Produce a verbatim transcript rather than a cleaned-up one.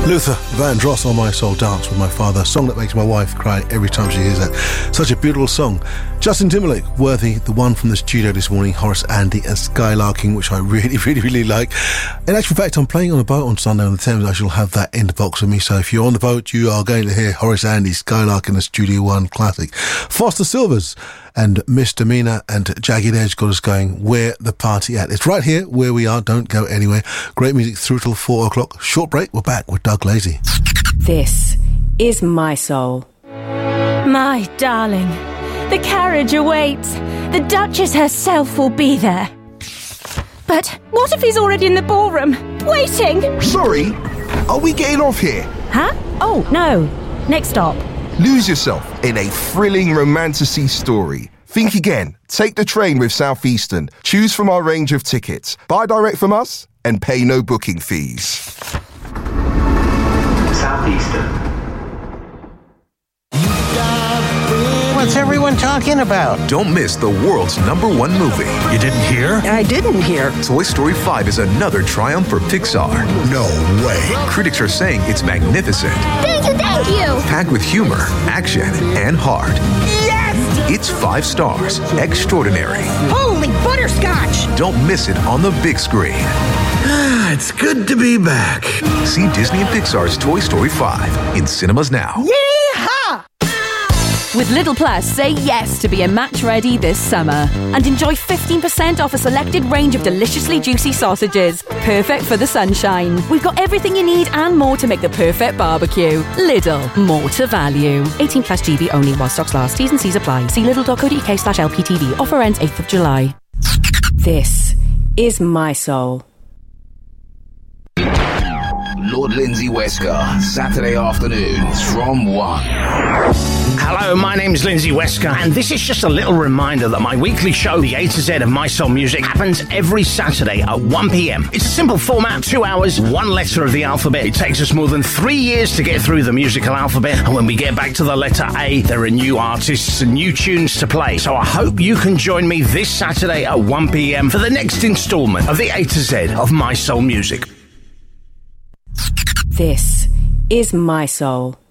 Luther Vandross on My Soul Dance with My Father, a song that makes my wife cry every time she hears that. Such a beautiful song. Justin Timberlake, Worthy, the one from the studio this morning, Horace Andy and Skylarking, which I really, really, really like. In actual fact, I'm playing on a boat on Sunday on the Thames. I shall have that in the box with me. So if you're on the boat, you are going to hear Horace Andy, Skylarking, a Studio One classic. Foster Silvers and Misdemeanor and Jagged Edge got us going. Where the party at? It's right here where we are. Don't go anywhere. Great music through till four o'clock. Short break. We're back with Doug Lazy. This is My Soul. My darling, the carriage awaits. The Duchess herself will be there. But what if he's already in the ballroom, waiting? Sorry, are we getting off here? Huh? Oh, no. Next stop. Lose yourself in a thrilling romantasy story. Think again. Take the train with Southeastern. Choose from our range of tickets. Buy direct from us and pay no booking fees. Southeastern. What's everyone talking about? Don't miss the world's number one movie. You didn't hear? I didn't hear. Toy Story five is another triumph for Pixar. No way. Critics are saying it's magnificent. Thank you, thank you! Packed with humor, action, and heart. Yes! It's five stars. Extraordinary. Holy butterscotch! Don't miss it on the big screen. It's good to be back. See Disney and Pixar's Toy Story five in cinemas now. Yeehaw! With Lidl Plus, say yes to being match ready this summer and enjoy fifteen percent off a selected range of deliciously juicy sausages. Perfect for the sunshine. We've got everything you need and more to make the perfect barbecue. Lidl, more to value. eighteen plus G B only while stocks last. T's and C's apply. See lidl.co.uk slash LPTV. Offer ends eighth of July. This is My Soul. Lord Lindsay Wesker, Saturday afternoons from one. Hello, my name's Lindsay Wesker, and this is just a little reminder that my weekly show, The A to Z of My Soul Music, happens every Saturday at one p.m. It's a simple format, two hours, one letter of the alphabet. It takes us more than three years to get through the musical alphabet, and when we get back to the letter A, there are new artists and new tunes to play. So I hope you can join me this Saturday at one p.m. for the next instalment of The A to Z of My Soul Music. This is My Soul.